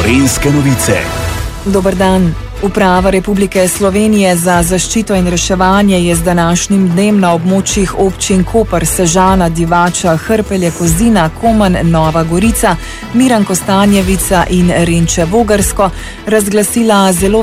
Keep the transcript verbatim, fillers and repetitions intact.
Gorenjske novice. Dober dan. Uprava Republike Slovenije za zaščito in reševanje je z današnjim dnem na območjih občin Koper, Sežana, Divača, Hrpelje, Kozina, Komen, Nova Gorica, Miran Kostanjevica in Renče Vogrsko razglasila zelo